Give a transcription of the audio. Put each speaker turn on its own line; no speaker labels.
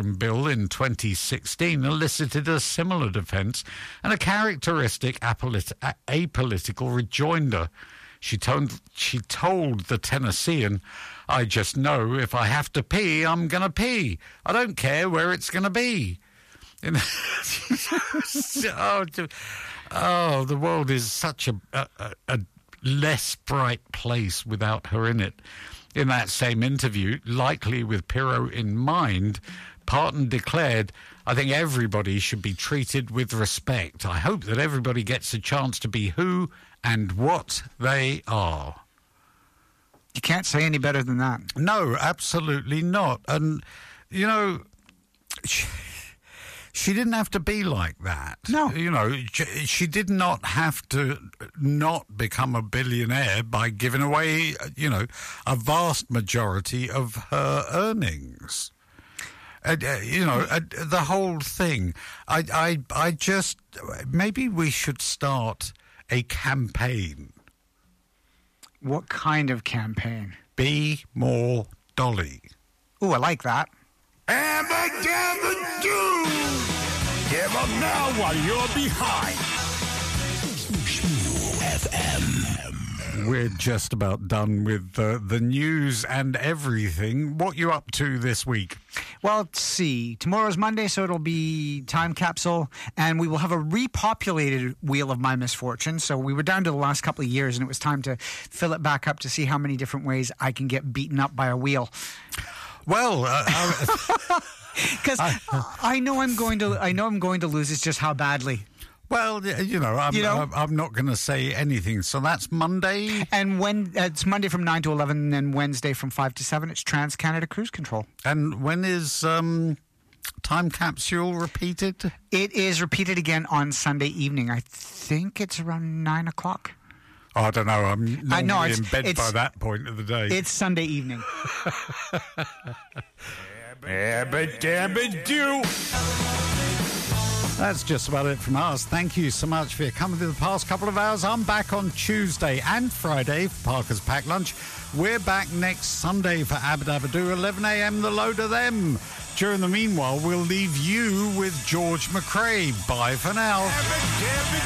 from Bill in 2016 elicited a similar defence and a characteristic apolitical rejoinder. She told the Tennessean, "I just know if I have to pee, I'm going to pee. I don't care where it's going to be." The world is such a less bright place without her in it. In that same interview, likely with Pirro in mind, Parton declared, "I think everybody should be treated with respect. I hope that everybody gets a chance to be who and what they are."
You can't say any better than that.
No, absolutely not. And, you know, she didn't have to be like that.
No.
You know, she did not have to not become a billionaire by giving away, you know, a vast majority of her earnings. The whole thing. I just, maybe we should start a campaign.
What kind of campaign?
Be more Dolly.
Ooh, I like that.
Abba dabba do! Give up now while you're behind. FM.
We're just about done with the news and everything. What you up to this week?
Well, let's see. Tomorrow's Monday, so it'll be Time Capsule, and we will have a repopulated Wheel of My Misfortune. So we were down to the last couple of years, and it was time to fill it back up to see how many different ways I can get beaten up by a wheel.
Well,
because I know I'm going to lose. It's just how badly.
Well, I'm not going to say anything. So that's Monday.
And when it's Monday from 9 to 11, and then Wednesday from 5 to 7, it's Trans-Canada Cruise Control.
And when is Time Capsule repeated?
It is repeated again on Sunday evening. I think it's around 9 o'clock.
Oh, I don't know. I'm normally in bed by that point of the day.
It's Sunday evening.
Abba dabba do!
That's just about it from us. Thank you so much for your company the past couple of hours. I'm back on Tuesday and Friday for Parker's Pack Lunch. We're back next Sunday for Abba Dabba Do, 11 a.m. The load of them. During the meanwhile, we'll leave you with George McRae. Bye for now.